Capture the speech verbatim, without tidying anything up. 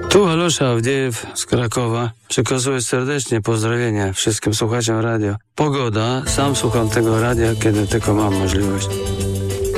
Tu Alosza Awdiejew z Krakowa. Przekazuję serdecznie pozdrowienia wszystkim słuchaczom radio. Pogoda, sam słucham tego radia, kiedy tylko mam możliwość.